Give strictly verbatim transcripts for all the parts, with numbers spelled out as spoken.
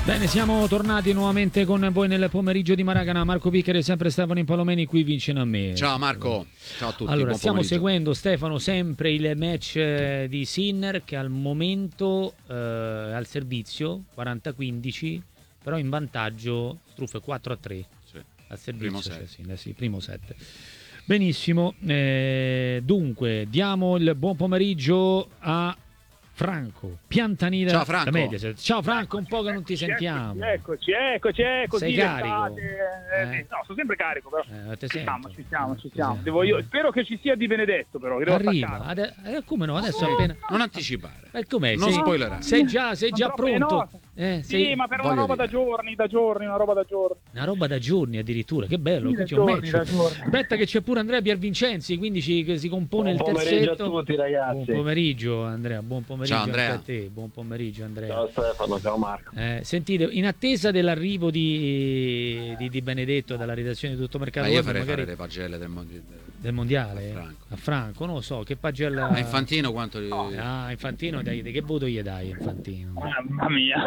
Bene, siamo tornati nuovamente con voi nel pomeriggio di Maracana. Marco Picchere, sempre Stefano Impalomeni qui vicino a me. Ciao Marco, ciao a tutti. Allora, buon stiamo pomeriggio. seguendo, Stefano, sempre il match eh, di Sinner che al momento eh, è al servizio quaranta quindici, però in vantaggio Struff quattro a tre. Sì. Al servizio, Primo set. sì, sì, sì, primo set. Benissimo, eh, dunque diamo il buon pomeriggio a Franco Piantanida. Ciao Franco. Da Mediaset. Ciao Franco, un po' che non ti sentiamo. Eccoci, eccoci, eccoci. Sei carico? Eh, Eh? No, sono sempre carico, però. Eh, te ci sento. siamo, ci siamo, Eh, ci ti siamo. sento. Devo io, spero che ci sia Di Benedetto, però. Che devo Arriva. attaccare. Ade- eh, come no? Adesso appena. Non anticipare. Eh, com'è? Non sei, spoilerare. sei già, sei Sono già troppe pronto? note. Eh, Sì, sei- ma per una Voglio roba dire. da giorni, da giorni, una roba da giorni. Una roba da giorni addirittura, che bello. Sì, Qui da c'è un giorni, da match. giorni. Aspetta che c'è pure Andrea Piervincenzi, quindi ci, si compone Buon il pomeriggio terzetto. a tutti, Buon ragazzi. pomeriggio Andrea, buon pomeriggio Ciao, Andrea. anche a te, buon pomeriggio Andrea. Ciao Stefano, ciao Marco. Eh, sentite, in attesa dell'arrivo di, di, di Benedetto dalla redazione di Tutto Mercato Ma io Web, farei magari fare le pagelle del mondo. del mondiale A Franco. a Franco, non lo so, che pagella. A Infantino quanto gli- Ah, Infantino, dai, che voto gli dai Infantino? Mamma mia.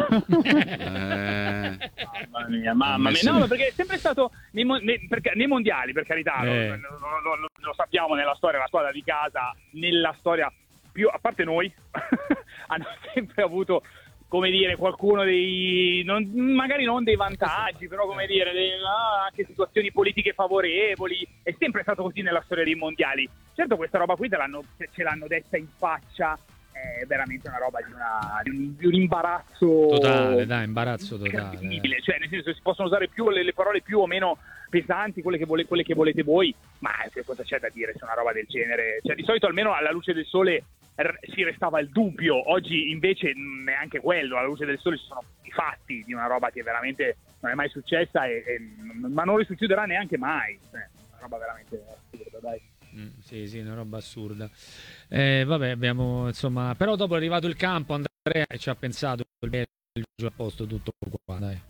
Eh, Mamma mia, mamma mia. No, ma perché è sempre stato nei, mo- nei- perché- nei mondiali, per carità, lo- Eh. lo, lo- lo- lo sappiamo nella storia, la squadra di casa, nella storia più, a parte noi, hanno sempre avuto, come dire, qualcuno dei, non- magari non dei vantaggi, però come dire, dei- ah, anche situazioni politiche favorevoli. È sempre stato così nella storia dei mondiali. Certo, questa roba qui te l'hanno, ce l'hanno detta in faccia. È veramente una roba di, una, di, un, di un imbarazzo Totale, dai, imbarazzo totale. incredibile. Cioè, nel senso, si possono usare più le, le parole più o meno pesanti, quelle che, vole, quelle che volete voi, ma che cosa c'è da dire su una roba del genere? Cioè, di solito almeno alla luce del sole r- si restava il dubbio, oggi invece neanche quello, alla luce del sole ci sono i fatti di una roba che veramente non è mai successa e, e, ma non risuccederà neanche mai. Cioè, una roba veramente assurda, dai. Mm, sì, sì, una roba assurda. Eh, vabbè, abbiamo insomma, però dopo è arrivato il campo, Andrea e ci ha pensato il Belgio a posto tutto qua, dai.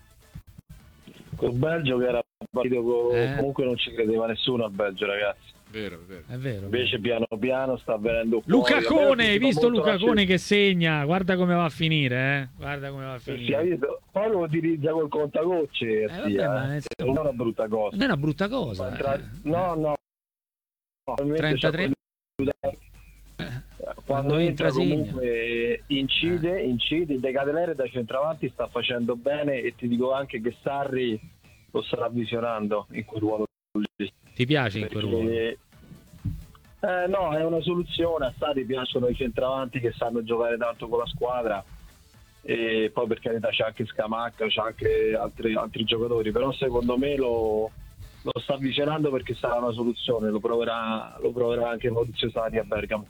Col Belgio che era partito con... Eh. comunque non ci credeva nessuno al Belgio, ragazzi. vero, vero. È vero. Invece piano piano sta venendo fuori. Lucacone, hai Vabbè, visto molto Lucacone la che segna? Guarda come va a finire, eh? Guarda come va a scelta. Sì, hai finire. visto? Poi lo utilizza col contagocce, Eh, vabbè, sì, eh. ma nel senso- Non è una brutta cosa. Non è una brutta cosa. Ma tra- eh. No, no. no. trentatré. Quando entra entra segna. comunque incide, incide, De Ketelere da centravanti sta facendo bene e ti dico anche che Sarri lo starà visionando in quel ruolo lì. Ti piace in quel ruolo? Perché- Eh, no, è una soluzione. A Sarri piacciono i centravanti che sanno giocare tanto con la squadra e poi per carità c'è anche Scamacca, c'è anche altri, altri giocatori, però secondo me lo, lo sta avvicinando perché sarà una soluzione, lo proverà, lo proverà anche Maurizio Sarri a Bergamo.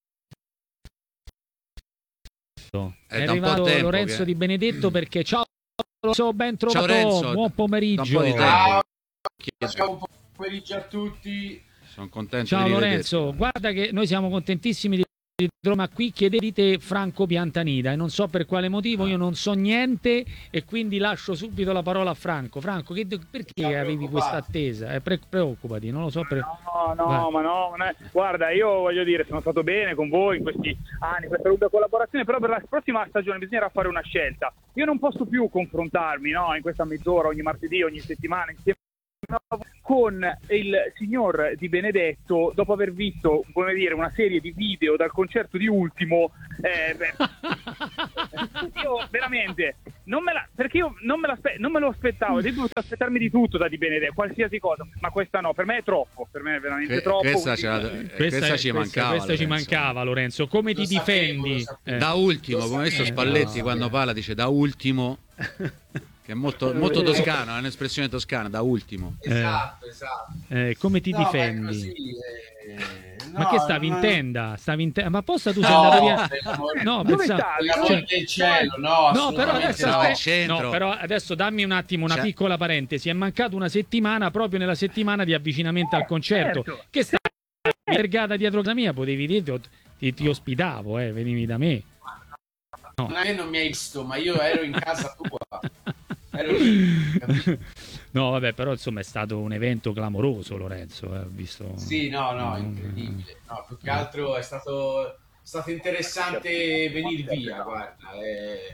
È, È da un po' arrivato tempo Lorenzo che- Di Benedetto perché ciao Lorenzo, ben trovato, Lorenzo, buon pomeriggio. da un po' di tempo. Ciao, Chiedo- ciao, buon pomeriggio a tutti. Sono contento Ciao di rivederti. Lorenzo, guarda che noi siamo contentissimi di di Roma qui, chiedete Franco Piantanida e non so per quale motivo, io non so niente e quindi lascio subito la parola a Franco. Franco, che, perché Sta avevi questa attesa? Eh, pre- preoccupati, non lo so per... No, no, Vai. ma no, non è- guarda, io voglio dire, sono stato bene con voi in questi anni, questa lunga collaborazione, però per la prossima stagione bisognerà fare una scelta. Io non posso più confrontarmi, no, in questa mezz'ora, ogni martedì, ogni settimana, insieme con il signor Di Benedetto dopo aver visto, come dire, una serie di video dal concerto di Ultimo. eh, beh, io veramente non me la, perché io non me, l'aspe- non me lo aspettavo, ho dovuto aspettarmi di tutto da Di Benedetto, qualsiasi cosa, ma questa no, per me è troppo, per me è veramente Que- troppo. questa, quindi- ce la- Questa, questa è- ci questa- mancava. questa ci Lorenzo. mancava, Lorenzo. Come ti Lo sapevo, difendi? lo sapevo. Eh, Da ultimo, Lo come hai visto sapevo. Spalletti No, quando vabbè. parla dice da ultimo, che è molto, molto toscano, è un'espressione toscana, da ultimo. Esatto, esatto. eh, come ti No, ma è difendi? così, eh, Ma no, che stavi in non- tenda? Stavi in te- Ma apposta tu sei No, andato via? per l'amore- No, Dove pensavo- stavi? Per l'amore cioè- del cielo, no, No, però assolutamente adesso, no, aspe- al centro. no, però adesso dammi un attimo una Cioè- piccola parentesi. È mancata una settimana proprio nella settimana di avvicinamento al concerto. certo. Che stai vergata dietro casa mia, potevi dire, ti, ti, ti ospitavo, eh, venivi da me. A me non mi hai visto, ma io ero in casa tua. Ero lì, capito? No, vabbè, però insomma è stato un evento clamoroso, Lorenzo. Eh, ho visto. Sì, no, no, Mm. incredibile. No, più che altro è stato, è stato interessante venire via, guarda. eh.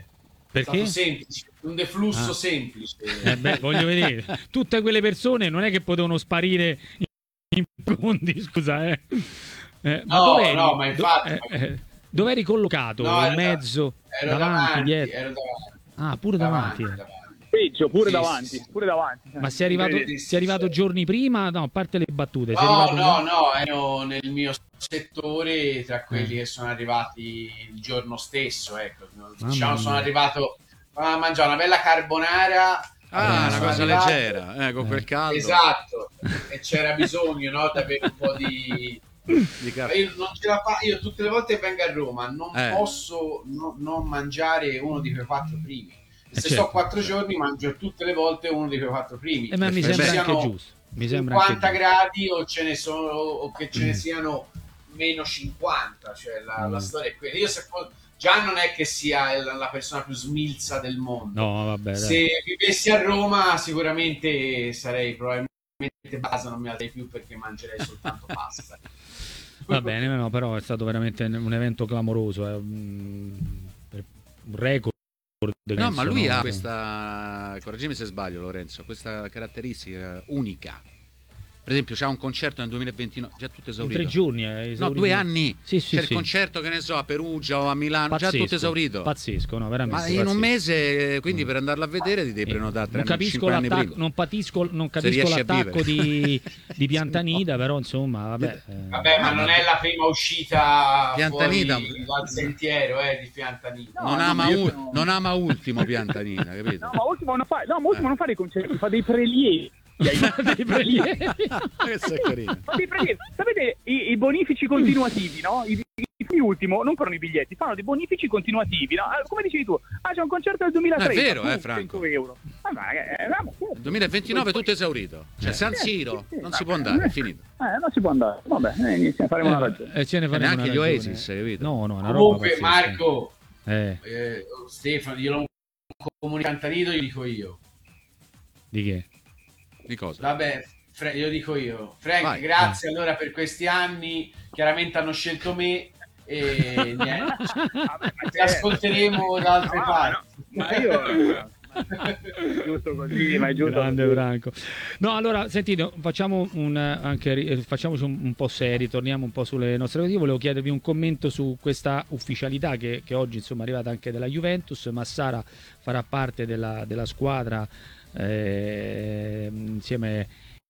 Perché? È stato semplice, un deflusso Ah. semplice. Eh beh, voglio vedere. Tutte quelle persone non è che potevano sparire in secondi, scusa, eh. Eh, ma No, dov'eri? no, ma infatti- Do- eh, eh, dov'eri collocato? No, in ero da- mezzo? ero davanti, davanti, dietro? ero davanti. Ah, pure davanti. Davanti, eh. davanti. Peggio, pure Sì, davanti, sì, sì. pure davanti. Ma sei arrivato, Vedi? sei arrivato giorni prima? No, a parte le battute. sei No, arrivato no, no, ero nel mio settore tra quelli Eh. che sono arrivati il giorno stesso, ecco. Mamma Diciamo, sono mia. arrivato a mangiare una bella carbonara. Ah, eh, una sono cosa arrivato- leggera, eh, con Eh. quel caldo. Esatto, e c'era bisogno, no, di avere un po' di... Di caffè. Io, non ce la fa... Io tutte le volte che vengo a Roma non Eh. posso no- non mangiare uno di quei quattro primi. Se certo. sto quattro giorni mangio tutte le volte uno di quei quattro primi. Eh, ma mi Eh, sembra beh. anche Siano giusto. Mi sembra anche cinquanta giusto. gradi o ce ne sono o che ce ne siano meno cinquanta, cioè la, Mm. la storia è quella. Io se fo- già non è che sia il- la persona più smilza del mondo. No, vabbè, dai. Se vivessi a Roma sicuramente sarei probabilmente base, non mi alzerei più perché mangerei soltanto pasta. Va bene, no, però è stato veramente un evento clamoroso, è un un record. No, penso, ma lui no? ha questa, correggimi se sbaglio Lorenzo, questa caratteristica unica. Per esempio c'ha un concerto nel duemilaventinove, già tutto In esaurito. tre giorni è No, esaurito. due anni. Sì, sì, C'è sì. il concerto, che ne so, a Perugia o a Milano, già Pazzesco, tutto esaurito. Pazzesco, no, veramente. Ma in pazzesco. un mese, quindi per andarlo a vedere ti devi Eh, prenotare tre non capisco cinque anni l'attacco, prima. non, patisco, non Se capisco riesci a l'attacco vivere. di, di Piantanida, però insomma, vabbè. eh. Vabbè, ma non è la prima uscita Piantanida- fuori dal sentiero eh, di Piantanida. No, non, no, ama ma io u- sono- non ama ultimo Piantanina, capito? No, ma Ultimo non fa, no, ma Ultimo non fa dei concerti, fa dei prelievi. Dei prelievi. Questo è carino. Fa dei prelievi. Sapete i, i bonifici continuativi, no? I, i, i Ultimo non fanno i biglietti, fanno dei bonifici continuativi, no? Ah, come dicevi tu, ah, c'è un concerto del duemilatrenta. No, è vero, eh, uh, Franco. cento euro. Ah, ma, eh, andiamo, sì. Nel duemilaventinove tutto esaurito. Cioè San Siro, sì, sì, non si vabbè. può andare, è finito. Eh, non si può andare. Vabbè, eh, inizia, faremo una ragione. Eh, ce ne E faremo neanche una gli ragione. Oasis, capito? No, no, è una roba Comunque, pazzesca. Marco, Eh, eh, Stefano, io non comunico Piantanida, io dico io. di che? Di cosa? Vabbè, Fra- io dico io. Frank, Vai. grazie allora per questi anni. Chiaramente hanno scelto me e niente. Vabbè, ma Ti certo. ascolteremo da altre No, parti. no, ma io... giusto così, ma è giusto Grande così. Franco. No, allora sentite, facciamo un anche ri- facciamoci un, un po' seri, torniamo un po' sulle nostre cose. Io volevo chiedervi un commento su questa ufficialità che, che oggi insomma è arrivata anche della Juventus. Massara farà parte della, della squadra eh, insieme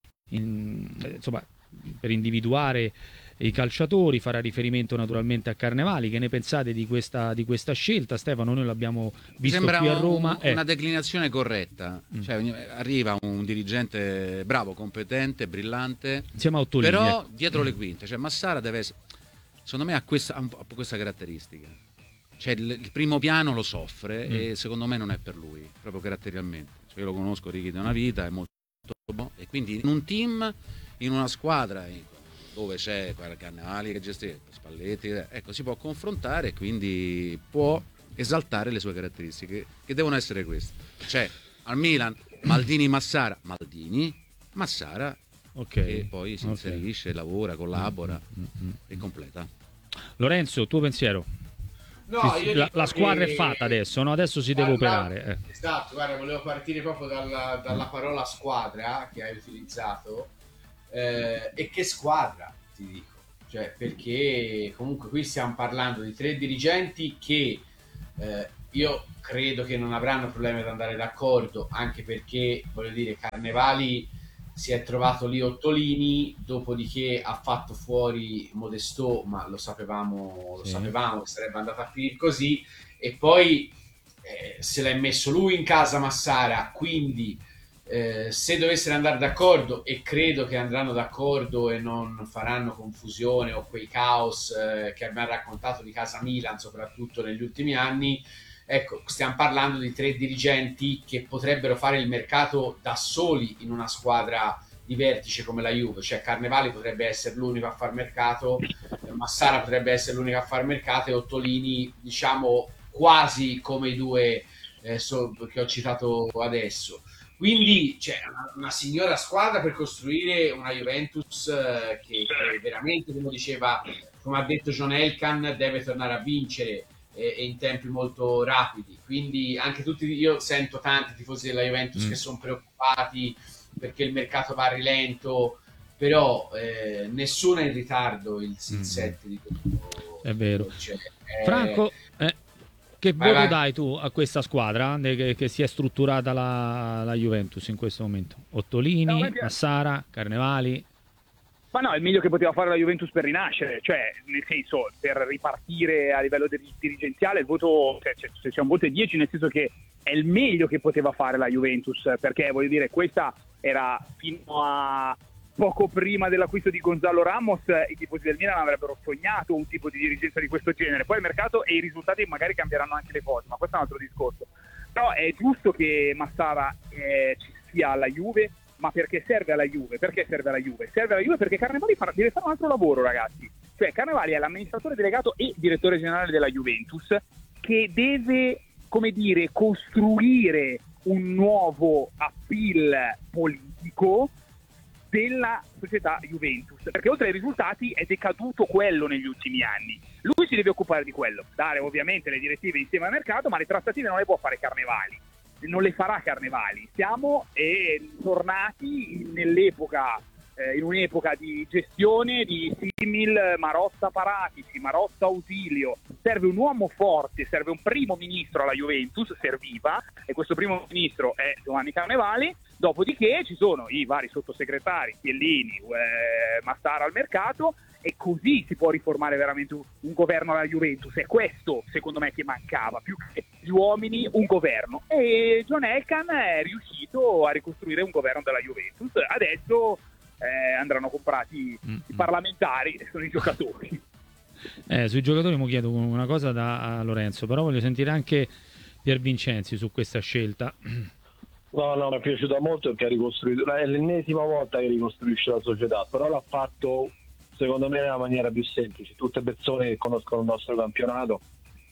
in- insomma per individuare i calciatori, farà riferimento naturalmente a Carnevali. Che ne pensate di questa, di questa scelta? Stefano, noi l'abbiamo Mi visto sembra qui a un- Roma. eh. una declinazione corretta. Mm. Cioè, ogni- arriva un dirigente bravo, competente, brillante, Insieme a Ottolini, però ecco. dietro le quinte. Cioè, Massara deve essere, secondo me ha questa, ha un po' questa caratteristica. Cioè, il, il primo piano lo soffre Mm. e secondo me non è per lui, proprio caratterialmente. Cioè, io lo conosco, Ricky da una vita, è molto buono. E quindi in un team, in una squadra in- dove c'è Carnevali che gestisce, Spalletti, eh, ecco, si può confrontare e quindi può esaltare le sue caratteristiche, che devono essere queste. Cioè, al Milan, Maldini, Massara, Maldini, Massara, Ok. e poi si Ok. inserisce, lavora, collabora Mm, mm. e completa. Lorenzo, tuo pensiero? No, Si- io la, dico la squadra che- è fatta adesso, no? Adesso si deve Guarda, operare. eh. Esatto, guarda, volevo partire proprio dalla, dalla parola squadra che hai utilizzato. Eh, e che squadra, ti dico. Cioè, perché comunque qui stiamo parlando di tre dirigenti che eh, io credo che non avranno problemi ad andare d'accordo, anche perché, voglio dire, Carnevali si è trovato lì Ottolini, dopodiché ha fatto fuori Modestò, ma lo sapevamo, lo Sì. sapevamo che sarebbe andata a finire così, e poi eh, se l'è messo lui in casa Massara, quindi eh, se dovessero andare d'accordo, e credo che andranno d'accordo e non faranno confusione o quei caos eh, che abbiamo raccontato di casa Milan, soprattutto negli ultimi anni, ecco, stiamo parlando di tre dirigenti che potrebbero fare il mercato da soli in una squadra di vertice come la Juve. Cioè Carnevali potrebbe essere l'unico a far mercato, Massara potrebbe essere l'unico a far mercato e Ottolini, diciamo, quasi come i due eh, so, che ho citato adesso. Quindi c'è una, una signora squadra per costruire una Juventus eh, che, che veramente, come diceva, come ha detto John Elkann, deve tornare a vincere. e, e in tempi molto rapidi. Quindi anche tutti, io sento tanti tifosi della Juventus mm. che sono preoccupati perché il mercato va a rilento, però eh, nessuno è in ritardo il sette mm. di questo. È vero. Cioè, eh... Franco, eh, che vai, voto vai. dai tu a questa squadra che, che si è strutturata la, la Juventus in questo momento? Ottolini, no, Massara, Carnevali? Ma no, è il meglio che poteva fare la Juventus per rinascere, cioè nel senso per ripartire a livello dirigenziale il voto, cioè, se c'è un voto è dieci, nel senso che è il meglio che poteva fare la Juventus, perché voglio dire questa era fino a poco prima dell'acquisto di Gonzalo Ramos i tifosi del Milan avrebbero sognato un tipo di dirigenza di questo genere, poi il mercato e i risultati magari cambieranno anche le cose, ma questo è un altro discorso. Però è giusto che Massara eh, ci sia alla Juve, ma perché serve alla Juve? Perché serve alla Juve? Serve alla Juve perché Carnevali fa, deve fare un altro lavoro, ragazzi. Cioè Carnevali è l'amministratore delegato e direttore generale della Juventus che deve, come dire, costruire un nuovo appeal politico della società Juventus, perché oltre ai risultati è decaduto quello negli ultimi anni. Lui si deve occupare di quello, dare ovviamente le direttive insieme al mercato, ma le trattative non le può fare Carnevali, non le farà Carnevali. Siamo eh, tornati nell'epoca, eh, in un'epoca di gestione di simil Marotta Paratici, Marotta Ausilio. Serve un uomo forte, serve un primo ministro alla Juventus, serviva, e questo primo ministro è Giovanni Carnevali. Dopodiché ci sono i vari sottosegretari, Chiellini, eh, Massara al mercato, e così si può riformare veramente un, un governo alla Juventus. È questo, secondo me, che mancava, più che gli uomini, un governo. E John Elkann è riuscito a ricostruire un governo della Juventus. Adesso eh, andranno comprati mm-hmm. i parlamentari, e sono i giocatori. Eh, sui giocatori mi chiedo una cosa da a Lorenzo, però voglio sentire anche Pier Vincenzi su questa scelta. No, no, mi è piaciuta molto perché ha ricostruito, è l'ennesima volta che ricostruisce la società, però l'ha fatto secondo me nella maniera più semplice. Tutte persone che conoscono il nostro campionato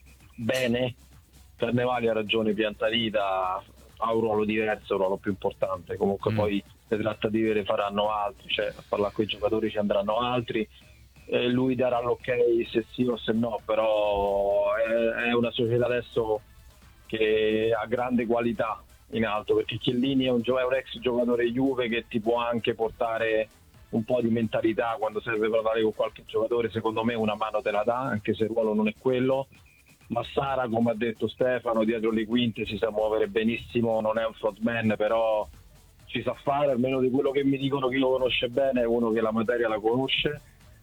bene, Carnevali ha ragione, Piantanita ha un ruolo diverso, un ruolo più importante, comunque mm. poi le trattative le faranno altri, cioè a parlare con i giocatori ci andranno altri, eh, lui darà l'ok se sì o se no, però è, è una società adesso che ha grande qualità in alto, perché Chiellini è un, gio- è un ex giocatore Juve che ti può anche portare un po' di mentalità quando serve parlare con qualche giocatore. Secondo me una mano te la dà, anche se il ruolo non è quello. Massara, come ha detto Stefano, dietro le quinte si sa muovere benissimo, non è un frontman, però ci sa fare, almeno di quello che mi dicono che lo conosce bene, è uno che la materia la conosce.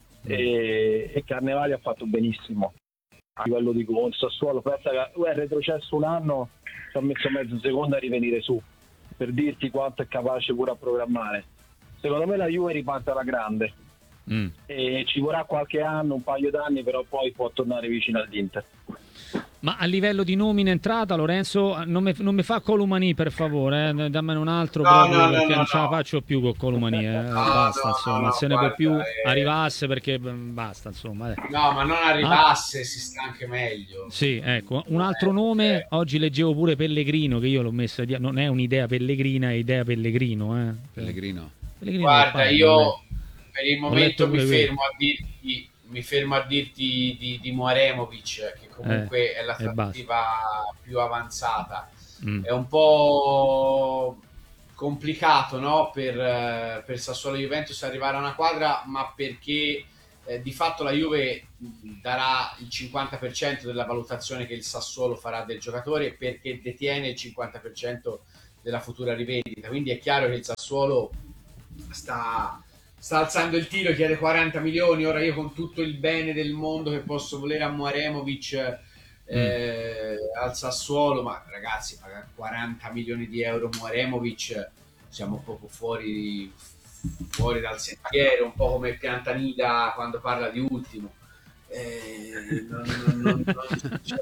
E, e Carnevali ha fatto benissimo a livello di gol. Sassuolo pensa che è retrocesso un anno, ci ha messo mezzo secondo a rivenire su, per dirti quanto è capace pure a programmare. Secondo me la Juve riparte alla grande mm. e ci vorrà qualche anno, un paio d'anni, però poi può tornare vicino all'Inter. Ma a livello di nomi in entrata, Lorenzo, non mi, non mi fa Columani per favore, eh? Dammene un altro no, proprio no, perché no, non no. ce la faccio più con Columani, eh? no, basta, no, insomma, no, se ne può più eh... arrivasse perché basta, insomma. Eh. No, ma non arrivasse, ah. si sta anche meglio. Sì, ecco, un altro eh, nome, eh. oggi leggevo pure Pellegrino, che io l'ho messo, non è un'idea Pellegrina, è idea Pellegrino. Eh. Pellegrino. Pellegrino Guarda, padre, io eh. per il momento mi fermo a dirti mi fermo a dirti di, di Muaremovic, che comunque eh, è la trattativa più avanzata. Mm. È un po' complicato, no? per, per Sassuolo Juventus arrivare a una quadra, ma perché eh, di fatto la Juve darà il cinquanta per cento della valutazione che il Sassuolo farà del giocatore, perché detiene il cinquanta per cento della futura rivendita. Quindi è chiaro che il Sassuolo sta... sta alzando il tiro, chiede quaranta milioni. Ora io, con tutto il bene del mondo che posso volere a Muaremovic eh, mm. al Sassuolo, ma ragazzi, pagare quaranta milioni di euro Muaremovic, siamo proprio fuori fuori dal sentiero, un po' come Piantanida quando parla di ultimo. Eh, non, non, non, non, cioè,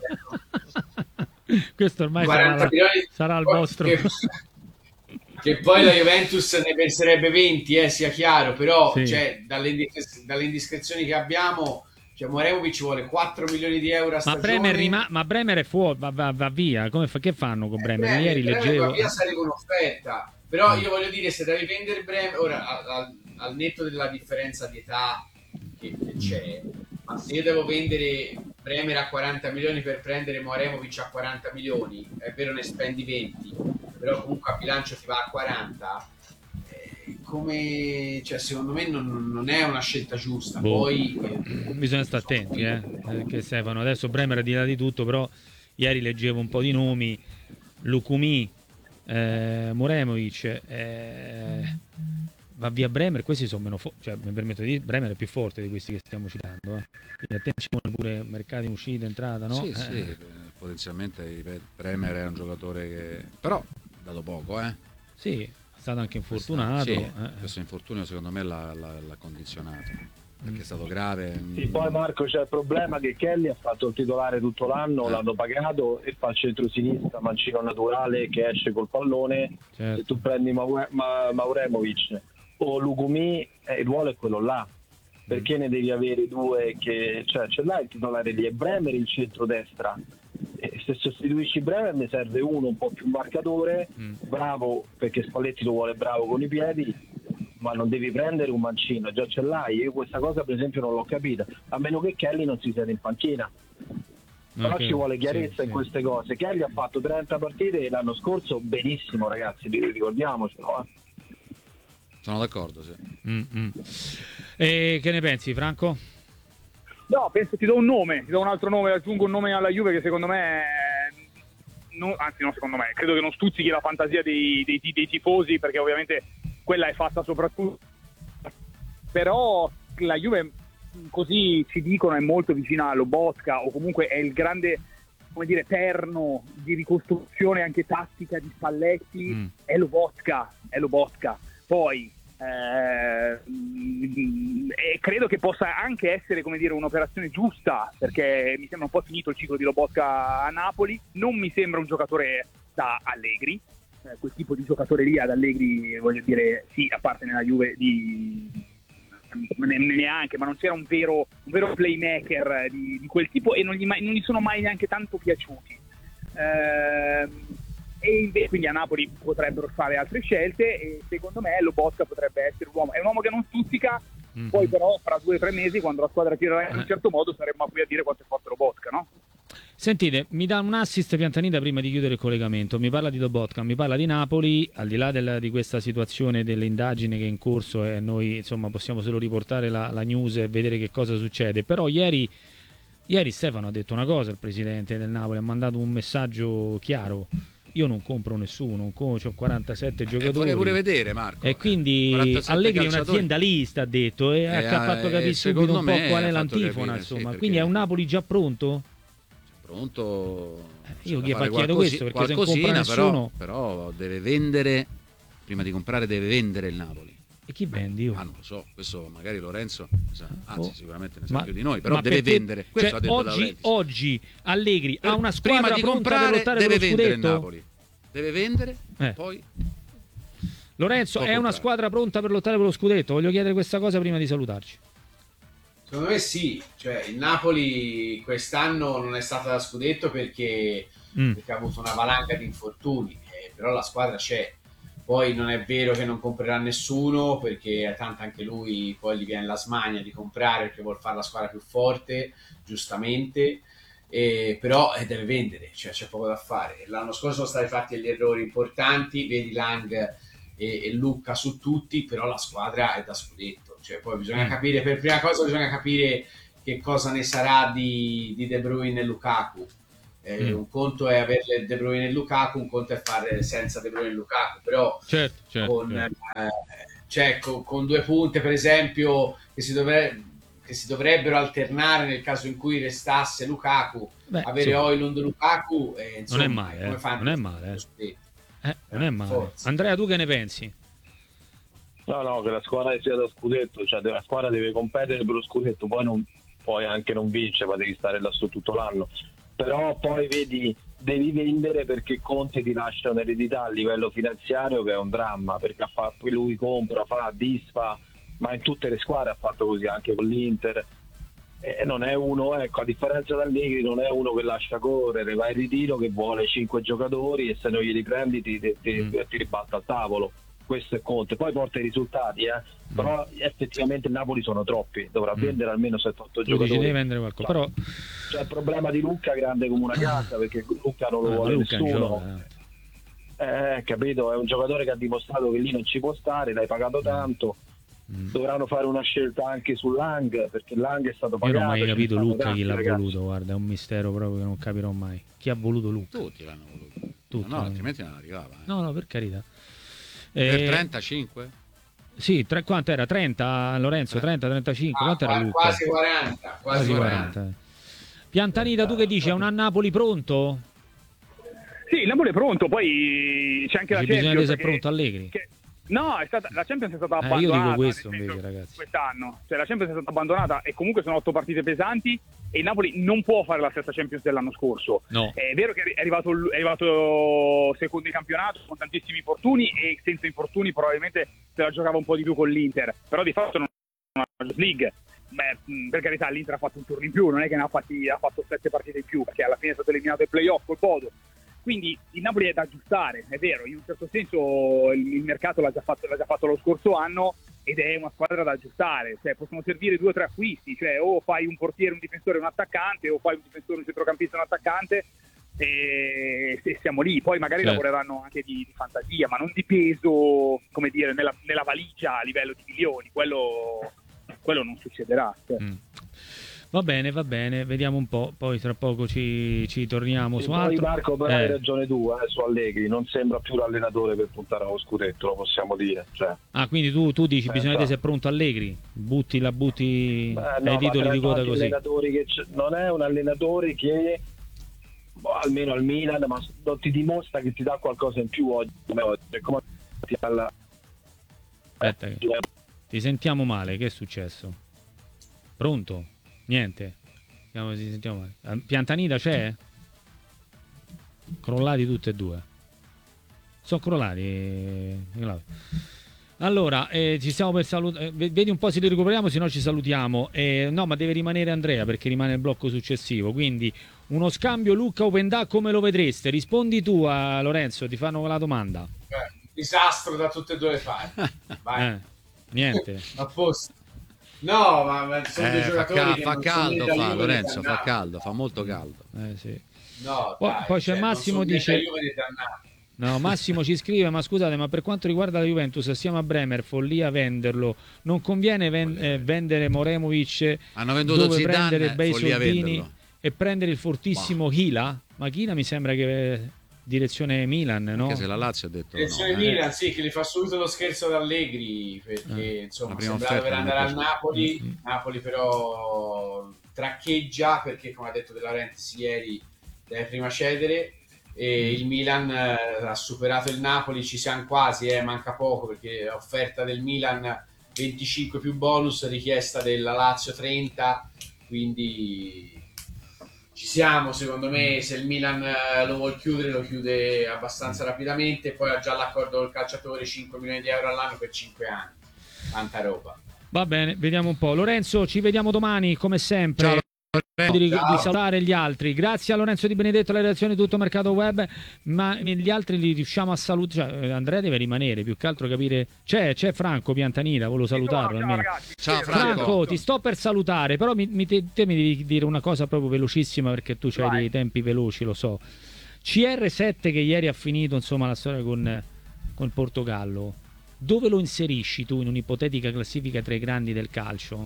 no. Questo ormai sarà, la, sarà il vostro... Che... che poi la Juventus ne penserebbe venti, eh, sia chiaro, però sì. cioè, dalle, indiscre- dalle indiscrezioni che abbiamo, cioè, Muaremovic vuole quattro milioni di euro a stagione. Ma Bremer, rima- ma Bremer è fuori, va, va, va via. Come fa- che fanno con Bremer? Eh, Ieri Bremer leggevo. Va via, sarebbe un'offerta. Però io voglio dire, se devi vendere Bremer, ora al, al, al netto della differenza di età che, che c'è, ma se io devo vendere Bremer a quaranta milioni per prendere Moremovic a quaranta milioni, è vero ne spendi venti, però comunque a bilancio ti va a quaranta, eh, come, cioè, secondo me non, non è una scelta giusta. Boh. Poi eh, bisogna stare attenti, eh, perché Stefano, adesso Bremer è di là di tutto, però ieri leggevo un po' di nomi, Lukumi, eh, Moremovic, eh, va via Bremer, questi sono meno forti, cioè mi permetto di dire, Bremer è più forte di questi che stiamo citando, eh. Quindi attenzione pure mercati in uscita, entrata, no? Sì, eh. sì, potenzialmente ripeto, Bremer è un giocatore che però ha dato poco, eh. Sì, è stato anche infortunato. Sì, eh. questo infortunio secondo me l'ha, l'ha, l'ha condizionato, perché è stato grave. Sì, poi Marco c'è il problema che Kelly ha fatto il titolare tutto l'anno, Eh. l'hanno pagato e fa il centro-sinistra, mancino naturale che esce col pallone. Certo. Se tu prendi Maure- Ma- Mauremovic o Lukumi, eh, il ruolo è quello là. Perché ne devi avere due che, cioè ce l'hai il titolare lì, è Bremer il centrodestra. E se sostituisci Bremer ne serve uno un po' più marcatore, Mm. bravo, perché Spalletti lo vuole bravo con i piedi, ma non devi prendere un mancino, già ce l'hai. Io questa cosa per esempio non l'ho capita, a meno che Kelly non si siede in panchina. Però Ok, ci vuole chiarezza sì, in sì. queste cose. Kelly ha fatto trenta partite l'anno scorso, benissimo ragazzi, ricordiamocelo. Eh. Sono d'accordo, sì. Mm, mm. E che ne pensi, Franco? No, penso ti do un nome, ti do un altro nome, aggiungo un nome alla Juve che secondo me, non, anzi no secondo me, credo che non stuzzichi la fantasia dei, dei, dei tifosi, perché ovviamente quella è fatta soprattutto, però la Juve, così ci dicono, è molto vicina a Lobotka, o comunque è il grande, come dire, perno di ricostruzione anche tattica di Spalletti, Mm. è Lobotka, è Lobotka. Poi eh, mh, e credo che possa anche essere, come dire, un'operazione giusta, perché mi sembra un po' finito il ciclo di Lobotka a Napoli, non mi sembra un giocatore da Allegri, eh, quel tipo di giocatore lì ad Allegri, voglio dire, sì, a parte nella Juve di ne- neanche, ma non c'era un vero, un vero playmaker di, di quel tipo, e non gli, mai- non gli sono mai neanche tanto piaciuti. Ehm, e invece quindi a Napoli potrebbero fare altre scelte, e secondo me Lobotka potrebbe essere un uomo, è un uomo che non stuzzica. Mm. Poi però fra due o tre mesi, quando la squadra tirerà in un Eh. certo modo, saremmo qui a dire quanto è forte Lobotka, no? Sentite, mi dà un assist Piantanida prima di chiudere il collegamento, mi parla di Lobotka, mi parla di Napoli, al di là del- di questa situazione delle indagini che è in corso, e noi insomma possiamo solo riportare la, la news e vedere che cosa succede, però ieri, ieri Stefano ha detto una cosa, il presidente del Napoli ha mandato un messaggio chiaro: io non compro nessuno, ho quarantasette Eh, giocatori. vorrei pure vedere, Marco. E quindi quarantasette Allegri è un calciatori. aziendalista, ha detto, e Eh, ha fatto eh, capire secondo subito un po' me qual è ha fatto l'antifona, capire, sì, insomma. perché- Quindi è un Napoli già pronto? Pronto? Io c'è gli da fare chiedo qualcosi- questo, perché se non qualcosina, compra però, nessuno- però deve vendere, prima di comprare deve vendere il Napoli. E chi vendi io? Ah, non lo so, questo magari Lorenzo ne sa- anzi Oh. sicuramente ne sa Ma- più di noi, però ma deve perché- vendere. Questo cioè, ha detto oggi, Laurentiis. oggi Allegri ha una squadra Prima di pronta per comprare lottare deve per lo vendere il scudetto? Napoli. Deve vendere, Eh. poi Lorenzo, Può è una comprare. squadra pronta per lottare per lo scudetto? Voglio chiedere questa cosa prima di salutarci. secondo me sì, cioè il Napoli quest'anno non è stata da scudetto perché, Mm. perché ha avuto una valanga di infortuni, eh, però la squadra c'è. Poi non è vero che non comprerà nessuno, perché tanto anche lui poi gli viene la smania di comprare perché vuol fare la squadra più forte, giustamente, eh, però eh, deve vendere, cioè c'è poco da fare. L'anno scorso sono stati fatti degli errori importanti, vedi Lang e, e Lucca su tutti, però la squadra è da scudetto, cioè poi bisogna Mm. capire, per prima cosa bisogna capire che cosa ne sarà di, di De Bruyne e Lukaku. Eh, Mm. un conto è avere De Bruyne e Lukaku, un conto è fare senza De Bruyne e Lukaku, però Certo, certo. con, certo. eh, cioè, con, con due punte per esempio che si, dovre- che si dovrebbero alternare nel caso in cui restasse Lukaku, Beh, avere insomma, Højlund e Lukaku, eh, insomma, non è male, come eh, fanno non è male, eh. lo scudetto? Eh, non è male. Forza. Andrea, tu che ne pensi? No, no, che la squadra sia da scudetto, cioè la squadra deve competere per lo scudetto, poi non puoi anche non vincere, ma devi stare là su tutto l'anno. Però poi vedi, devi vendere perché Conte ti lascia un'eredità a livello finanziario che è un dramma, perché ha fatto, lui compra, fa, disfa, ma in tutte le squadre ha fatto così, anche con l'Inter. E non è uno, ecco, a differenza da Allegri, non è uno che lascia correre, va in ritiro che vuole cinque giocatori e se non glieli prendi ti, ti, ti, Mm. ti ribatta al tavolo. questo è Conte, poi porta i risultati, eh. Però effettivamente il Napoli sono troppi, dovrà mm. vendere almeno sette otto giocatori. Dici, deve vendere qualcosa, cioè, però c'è il problema di Lucca grande come una casa, perché Lucca non lo ah, vuole Lucca nessuno. Eh, capito, è un giocatore che ha dimostrato che lì non ci può stare, l'hai pagato tanto. Mm. Dovranno fare una scelta anche su Lang, perché Lang è stato pagato. Io non ho mai capito Lucca tanti, chi l'ha ragazzi. voluto, guarda, è un mistero proprio che non capirò mai. Chi ha voluto Lucca? Tutti l'hanno voluto. Tutti, no, altrimenti non arrivava. Eh. No, no, per carità. Per eh, trentacinque? Sì, tre, quanto era? trenta Lorenzo, trenta, trentacinque, Ah, quanto era Lucca? Quasi quaranta, quasi quaranta. quaranta. Piantanita, tu che dici? È un Napoli pronto? Sì, il Napoli è pronto, poi c'è anche Dici, la bisogna Champions. vedere se è che- pronto Allegri. che- No, è stata, la Champions è stata Eh, io abbandonata. dico questo nel invece, senso, ragazzi. Quest'anno, cioè la Champions è stata abbandonata e comunque sono otto partite pesanti e il Napoli non può fare la stessa Champions dell'anno scorso. No. È vero che è arrivato, è arrivato secondo in campionato con tantissimi infortuni e senza infortuni probabilmente se la giocava un po' di più con l'Inter, però di fatto non è una Champions League. Beh, mh, per carità l'Inter ha fatto un turno in più, non è che ne ha, fatti, ha fatto sette partite in più, perché alla fine è stato eliminato ai playoff col Bodo. Quindi il Napoli è da aggiustare, è vero, in un certo senso il, il mercato l'ha già, fatto, l'ha già fatto lo scorso anno ed è una squadra da aggiustare, cioè possono servire due o tre acquisti, cioè o fai un portiere, un difensore e un attaccante, o fai un difensore, un centrocampista e un attaccante e, e siamo lì. Poi magari Certo. lavoreranno anche di, di fantasia, ma non di peso, come dire, nella, nella valigia a livello di milioni, quello, quello non succederà. Cioè. Mm. Va bene, va bene, vediamo un po', poi tra poco ci, ci torniamo Sì, su poi altro. Marco, però Eh. hai ragione tu, eh, su Allegri, non sembra più l'allenatore per puntare allo scudetto, lo possiamo dire. Cioè. Ah, quindi tu, tu dici Eh, bisogna vedere però- se è pronto Allegri, butti la butti Beh, no, ai ma titoli tra di coda tanti così. allenatori che c- non è un allenatore che boh, almeno al Milan, ma non ti dimostra che ti dà qualcosa in più oggi come oggi. È come alla... Aspetta, che- ti sentiamo male, che è successo? Pronto? Niente. Vediamo se ti sentiamo male. Ah, Piantanita c'è? Crollati tutti e due. Sono crollati. eh, Allora, eh, ci stiamo per salutare. Vedi un po' se li recuperiamo, se no ci salutiamo. Eh, no, ma deve rimanere Andrea perché rimane il blocco successivo. Quindi uno scambio Lucca Opendà come lo vedreste? Rispondi tu a Lorenzo, ti fanno la domanda. Eh, disastro da tutte e due le parti. Vai. Eh, niente. A posto. No, ma, ma sono due Eh, fa, giocatori ca- che fa non sono caldo, né da fa, Juve né Lorenzo, da fa Napoli. caldo, fa molto caldo. Eh, sì. No, Poi- dai, poi c'è cioè, Massimo non sono né dice- da Juve né da Napoli. No, Massimo ci scrive, ma scusate, ma per quanto riguarda la Juventus, assieme a Bremer, follia venderlo. Non conviene ven- eh, vendere Moremovic Hanno venduto dove Zidane, prendere bei follia soldini venderlo. e prendere il fortissimo Hila? Ma Hila mi sembra che eh, direzione Milan, no? Anche se la Lazio ha detto Direzione no, eh. Milan, sì, che gli fa subito lo scherzo ad Allegri perché Eh, insomma la prima sembrava per offerta non andare è al piaciuta. Napoli. Mm-hmm. Napoli però traccheggia perché, come ha detto De Laurentiis ieri, deve prima cedere. E il Milan eh, ha superato il Napoli, ci siamo quasi, eh, manca poco perché offerta del Milan venticinque più bonus, richiesta della Lazio trenta, quindi ci siamo. Secondo me se il Milan eh, lo vuol chiudere lo chiude abbastanza rapidamente, poi ha già l'accordo col calciatore, cinque milioni di euro all'anno per cinque anni, tanta roba. Va bene, vediamo un po'. Lorenzo, ci vediamo domani, come sempre. Ciao. Di, di Ciao. salutare gli altri. Grazie a Lorenzo Di Benedetto, la redazione di Tutto Mercato Web, ma gli altri li riusciamo a salutare. Cioè, Andrea deve rimanere, più che altro capire. C'è, c'è Franco Piantanita, volevo salutarlo. Ciao, almeno. ragazzi. Ciao, Sì, Franco. Franco, ti sto per salutare, però mi, mi- te, te mi devi dire una cosa proprio velocissima perché tu hai Vai. dei tempi veloci, lo so. C R sette che ieri ha finito insomma la storia con, con il Portogallo, dove lo inserisci tu in un'ipotetica classifica tra i grandi del calcio?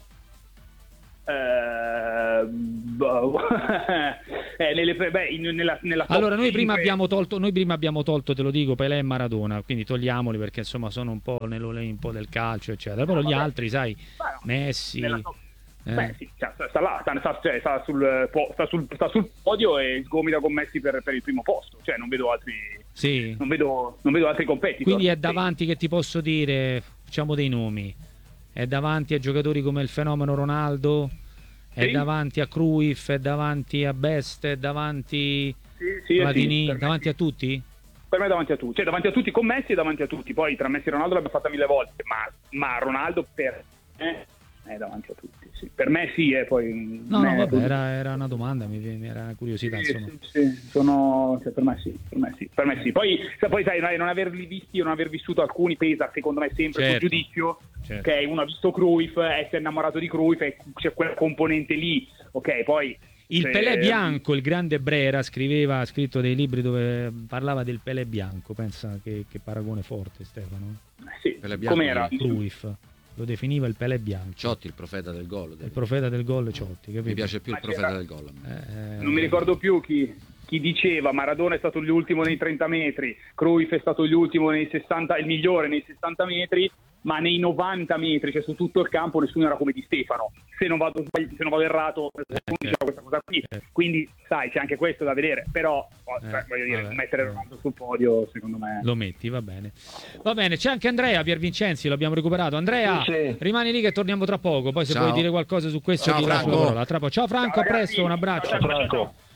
Eh, boh. eh, nelle, beh, in- nella, nella top Allora, noi prima cinque. abbiamo tolto, noi prima abbiamo tolto, te lo dico, Pelé e Maradona, quindi togliamoli perché insomma sono un po' nell'Olimpo del calcio, eccetera. Però No, gli vabbè. altri, sai, Ma no, Messi, nella top- eh, Beh, sì, cioè, sta, sta là, sta, sta- cioè, sta sul, po- sta, sul, sta sul podio e sgomita con Messi per, per il primo posto. Cioè, non vedo altri, sì. non vedo, non vedo altri competitor. Quindi è Sì. davanti, che ti posso dire, facciamo dei nomi, è davanti a giocatori come il fenomeno Ronaldo, è Sì. davanti a Cruyff, è davanti a Best, è davanti Sì, sì, a Platini, sì, per me davanti sì. a tutti? Per me è davanti a tutti, cioè davanti a tutti con Messi e davanti a tutti. Poi tra Messi e Ronaldo l'abbiamo fatta mille volte, ma, ma Ronaldo per me è davanti a tutti, sì. Per me sì, e poi... No, no, vabbè, era, era una domanda, mi, mi era una curiosità, sì, insomma. sì, sì, sono, cioè, per me sì, per me sì, per me sì. Poi, se poi sai, non averli visti o non aver vissuto alcuni pesa, secondo me, sempre Certo. sul giudizio, Certo. ok, uno ha visto Cruyff, è innamorato di Cruyff, e c'è quella componente lì, ok, poi... Il se- Pelé bianco, il grande Brera, scriveva, ha scritto dei libri dove parlava del Pelé bianco, pensa che, che paragone forte, Stefano. Sì, Pelé bianco, com'era? Cruyff lo definiva il Pelé bianco, Ciotti, il profeta del gol. il profeta del gol Ciotti, capito? Mi piace più il Ma profeta c'era- del gol. a me. Eh, Non mi ricordo più chi, chi diceva Maradona è stato l'ultimo nei trenta metri, Cruyff è stato l'ultimo nei sessanta, il migliore nei sessanta metri, ma nei novanta metri, cioè su tutto il campo, nessuno era come Di Stefano. Se non vado, sbagli- se non vado errato, nessuno diceva questa cosa qui. Quindi, sai, c'è anche questo da vedere. Però, cioè, voglio dire, vabbè. mettere Ronaldo sul podio, secondo me... Lo metti, va bene. Va bene, c'è anche Andrea Piervincenzi, l'abbiamo recuperato. Andrea, Sì, sì. rimani lì che torniamo tra poco, poi se Ciao. vuoi dire qualcosa su questo Ciao, ti lascio la Franco. parola. Tra poco. Ciao Franco, Ciao, a presto, ragazzi. un abbraccio. Ciao, ciao, ciao. Franco.